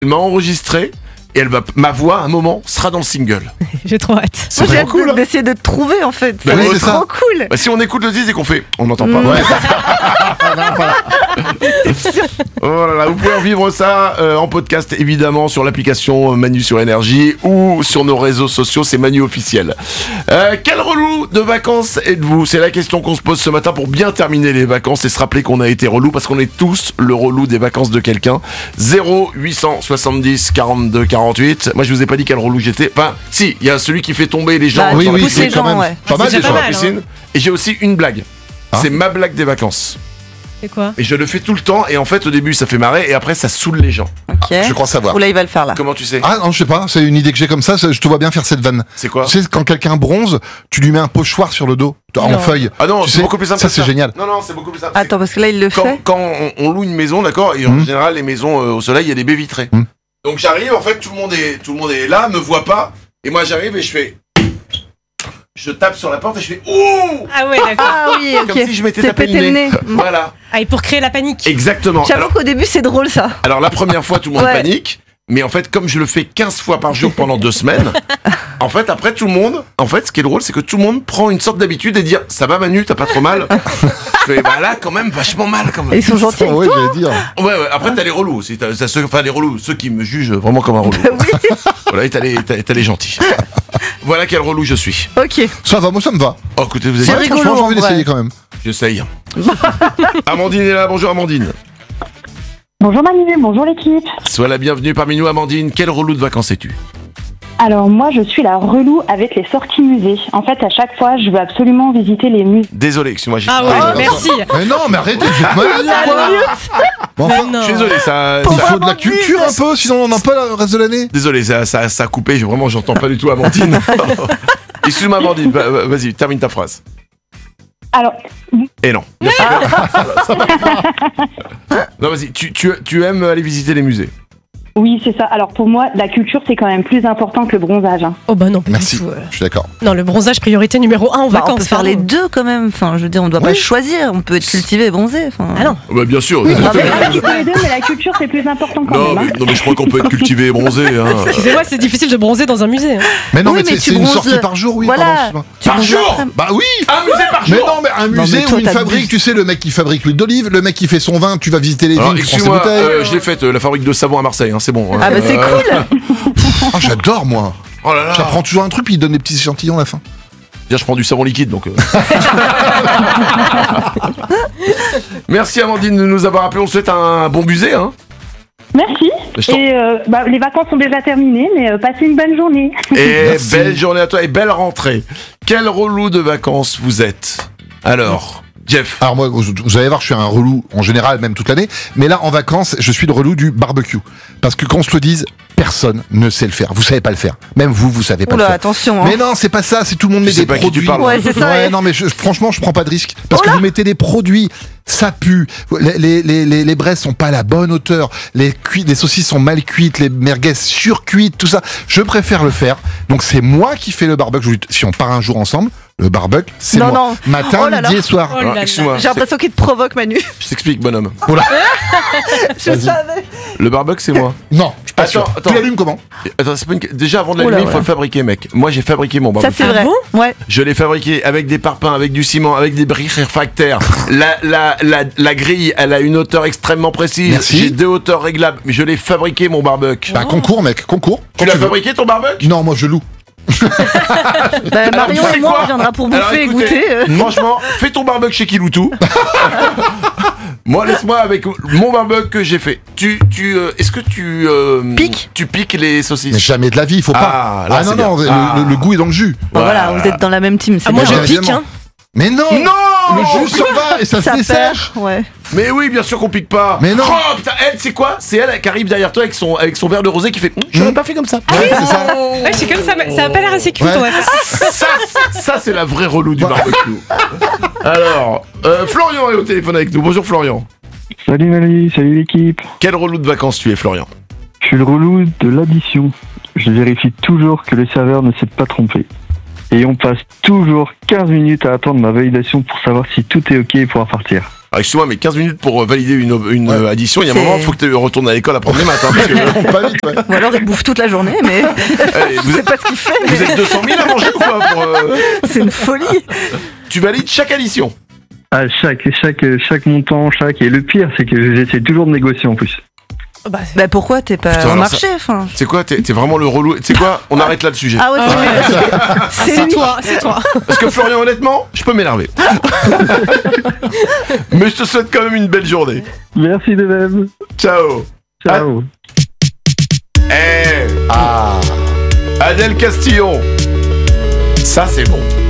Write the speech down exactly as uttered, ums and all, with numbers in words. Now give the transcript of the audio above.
Elle m'a enregistré et elle va, ma voix, à un moment, sera dans le single. J'ai trop hâte. C'est Moi, j'ai trop hâte cool. Hein. d'essayer de te trouver en fait. Bah Ça oui, va être c'est ça. trop cool. Bah, si on écoute le disque et qu'on fait, on n'entend pas. Mmh. Ouais. Oh là là, vous pouvez en vivre ça euh, en podcast évidemment sur l'application Manu sur Énergie ou sur nos réseaux sociaux, c'est Manu officiel. Euh, quel relou de vacances êtes-vous ? C'est la question qu'on se pose ce matin pour bien terminer les vacances et se rappeler qu'on a été relou parce qu'on est tous le relou des vacances de quelqu'un. zéro huit cent soixante-dix quarante-deux quarante-huit. Moi je vous ai pas dit quel relou j'étais. Enfin si, il y a celui qui fait tomber les gens Bah, sur oui, la oui, piscine. c'est quand même. Ouais. Pas mal C'est déjà. pas Sur la mal, piscine. Et j'ai aussi une blague. Hein C'est ma blague des vacances. C'est quoi ? Et je le fais tout le temps et en fait au début ça fait marrer et après ça saoule les gens. Ok. Je crois savoir. Ou là, il va le faire là. Comment tu sais ? Ah non, je sais pas, c'est une idée que j'ai comme ça, ça, je te vois bien faire cette vanne. C'est quoi ? Tu sais, quand quelqu'un bronze, tu lui mets un pochoir sur le dos, en Non. feuille. Ah non, Tu c'est sais, beaucoup plus simple. ça, que c'est génial. Non, non, c'est beaucoup plus simple. Attends, parce que là, il le quand, fait. quand on, on loue une maison, d'accord, et en Mmh. général les maisons euh, au soleil, il y a des baies vitrées. Mmh. Donc j'arrive, en fait, tout le monde est, tout le monde est là, me voit pas, et moi j'arrive et je fais, je tape sur la porte et je fais, ouh, Ah ouais, d'accord. Ah oui, ok. comme si je m'étais T'es tapé pété le le nez. nez. Voilà, Ah, et pour créer la panique. exactement. J'avoue Alors, qu'au début, c'est drôle ça. alors la première fois, tout le monde Ouais. panique. Mais en fait, comme je le fais quinze fois par jour pendant deux semaines, en fait, après tout le monde, en fait, ce qui est drôle, c'est que tout le monde prend une sorte d'habitude et dire, ça va Manu, t'as pas trop mal. Je fais, bah là, quand même, vachement mal, quand Et même. ils sont gentils avec ouais, toi. j'allais dire. Ouais, ouais, après t'as les relous aussi, t'as, t'as ceux, enfin les relous, ceux qui me jugent vraiment comme un relou. Oui, Voilà, et t'as les, t'as, t'as les gentils. Voilà quel relou je suis. ok. Ça va, moi ça me va. Oh, écoutez, vous C'est êtes... rigolo, Franchement, j'ai envie en vrai. d'essayer quand même. J'essaye. Amandine est là, bonjour Amandine. Bonjour Manu, bonjour l'équipe. Sois la bienvenue parmi nous Amandine, quel relou de vacances es-tu ? Alors moi je suis la relou avec les sorties musées. En fait à chaque fois je veux absolument visiter les musées. Désolé, excuse-moi, j'ai... Ah ouais, Ah, merci. Mais non, mais arrêtez, vous êtes malade ou quoi Bon, Mais enfin, non. Je suis désolé, ça... il ça- faut de la culture un peu, sinon on n'en a pas le reste de l'année. Désolé, ça, ça, ça a coupé, je- vraiment j'entends pas du tout Amandine. Excuse-moi Amandine, va- va- vas-y, termine ta phrase. Alors Et non. Non, vas-y, tu, tu, tu aimes aller visiter les musées ? oui c'est ça. Alors pour moi la culture c'est quand même plus important que le bronzage. hein. Oh bah non, pas Merci, du tout. euh. je suis d'accord. Non, le bronzage, priorité numéro un en Bah, vacances. on peut faire pardon. les deux quand même. Enfin, je veux dire, on doit pas Oui. choisir. On peut être cultivé et bronzé. Enfin. Ah non. Bah bien sûr. Ah, mais là, tu peux les deux mais la culture c'est plus important quand Non même. mais, hein. non mais je crois qu'on peut être cultivé et bronzé. Hein. Excusez-moi, c'est difficile de bronzer dans un musée. hein. Mais non, Oui, mais, mais c'est, tu c'est une bronzes sortie le- par jour, oui. Voilà. pardon, excuse-moi. Tu Par bronzes jour l'après-midi. Bah oui. Un musée par Mais jour. non, mais un Non, musée mais toi, où il t'abuses. fabrique, tu sais, le mec qui fabrique l'huile d'olive, le mec qui fait son vin, tu vas visiter les Alors, vignes, tu prends ses excuse-moi, bouteilles. euh, je l'ai faite, euh, la fabrique de savon à Marseille, hein, c'est bon. Ah bah c'est Euh, cool. Ah, j'adore, moi. Oh là là. J'apprends toujours un truc, puis il donne des petits échantillons à la fin. Déjà, je prends du savon liquide, donc... euh. Merci Amandine de nous avoir appelé, on te souhaite un bon musée. Hein. Merci. Je t'en- Et euh, bah, les vacances sont déjà terminées mais euh, passez une bonne journée. Et Merci. belle journée à toi et belle rentrée. Quel relou de vacances vous êtes ? Alors, Jeff. Alors moi, vous, vous allez voir, je suis un relou en général, même toute l'année. Mais là, en vacances, je suis le relou du barbecue. Parce que qu'on se le dise, personne ne sait le faire. Vous savez pas le faire. Même vous, vous savez pas Oula, le faire. attention. hein. Mais non, c'est pas ça, c'est tout le monde Je met sais des pas qui tu produits. parles. Ouais, c'est ça. Ouais, ouais. non, mais je- franchement, je prends pas de risque. Parce Oh que là vous mettez des produits, ça pue. Les, les, les, les, les braises sont pas à la bonne hauteur. Les, cuits, les saucisses sont mal cuites. Les merguez surcuites, tout ça. Je préfère le faire. Donc, c'est moi qui fais le barbecue. Je vous dis, si on part un jour ensemble, le barbecue, c'est Non, moi. non. Matin, Oh là là. midi et soir. Oh là Alors, là. excuse-moi, J'ai l'impression qu'il te provoque, Manu. je t'explique, bonhomme. Je Vas-y. savais. Le barbecue, c'est moi. Non, je suis pas Attends, sûr. attends. Tu l'allumes comment? Attends, c'est pas une... Déjà, avant de Oh là, l'allumer, il faut ouais. le fabriquer, mec. Moi, j'ai fabriqué mon Ça barbecue. c'est Ah vrai. bon Ouais. Je l'ai fabriqué avec des parpaings, avec du ciment, avec des briques réfractaires. La, la, la, la grille, elle a une hauteur extrêmement précise. Merci. J'ai deux hauteurs réglables. Mais je l'ai fabriqué, mon barbecue. Bah, concours, mec, concours. Tu Quand l'as tu veux. fabriqué, ton barbecue? Non, moi, je loue. Bah, Marion tu sais et moi quoi on viendra pour Alors, bouffer et écoutez, goûter. euh. Franchement, fais ton barbecue chez Kiloutou. Moi, laisse-moi avec mon barbecue que j'ai fait. Tu, tu, euh, est-ce que tu euh, Piques Tu piques les saucisses? Mais jamais de la vie, il faut pas. Ah, là, Ah non, c'est non, bien. le, Ah. le- le goût est dans le jus. Bon, voilà, Voilà. vous êtes dans la même team. c'est Ah, moi, bien. je pique, évidemment. hein. Mais non, Non le jus s'en va et ça, Ça se dessèche. perd. Ouais. Mais oui, bien sûr qu'on pique pas. Mais non. Oh putain, elle, c'est quoi? C'est elle qui arrive derrière toi avec son, avec son verre de rosé qui fait. Hum, J'aurais Hum. pas fait comme ça. Ouais, c'est ça. Ouais, c'est comme ça, mais ça a pas l'air assez cute, Ouais. ouais. Ça, ça c'est la vraie relou du Ouais. barbecue. Alors, euh, Florian est au téléphone avec nous. Bonjour Florian. Salut Manu, salut l'équipe. Quel relou de vacances tu es, Florian? Je suis le relou de l'addition. Je vérifie toujours que le serveur ne s'est pas trompé. Et on passe toujours quinze minutes à attendre ma validation pour savoir si tout est ok et pouvoir partir. Alors, excuse-moi, mais quinze minutes pour euh, valider une, une Ouais. euh, addition, il y a un C'est- moment, il faut que tu retournes à l'école apprendre les maths. Hein, parce que, Pas vite, ouais. Ou alors il bouffe toute la journée, mais eh, vous, je sais êtes, pas ce qu'il fait, vous mais êtes deux cent mille à manger ou quoi pour, euh, c'est une folie. Tu valides chaque addition. À chaque, chaque, chaque montant, chaque. Et le pire, c'est que j'essaie toujours de négocier en plus. Bah, Bah pourquoi t'es pas Putain, au alors marché, enfin C'est quoi, t'es, t'es vraiment le relou. Tu sais quoi, on arrête là le sujet. Ah ouais, Ah c'est- ouais. c'est c'est lui. toi, c'est toi. Parce que Florian, honnêtement, je peux m'énerver. Mais je te souhaite quand même une belle journée. Merci de même. Ciao. Ciao. Eh, Ah. Adèle Castillon. Ça, c'est bon.